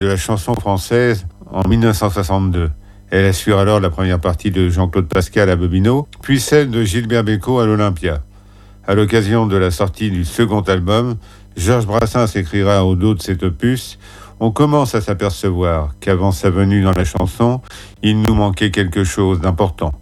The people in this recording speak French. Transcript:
de la chanson française en 1962. Elle assure alors la première partie de Jean-Claude Pascal à Bobino, puis celle de Gilbert Bécaud à l'Olympia. À l'occasion de la sortie du second album, Georges Brassens écrira au dos de cet opus « On commence à s'apercevoir qu'avant sa venue dans la chanson, il nous manquait quelque chose d'important. »